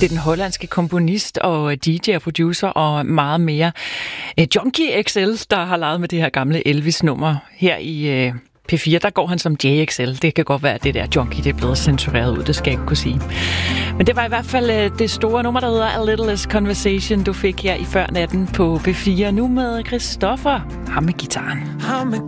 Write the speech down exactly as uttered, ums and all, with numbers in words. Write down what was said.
Det er den hollandske komponist og D J og producer og meget mere. Junkie X L, der har leget med det her gamle Elvis-nummer her i P fire. Der går han som J X L. Det kan godt være, at det der Junkie det er blevet censureret ud. Det skal jeg ikke kunne sige. Men det var i hvert fald det store nummer, der hedder A Little Less Conversation, du fik her i før natten på P fire. Nu med Christoffer. Ham med gitaren.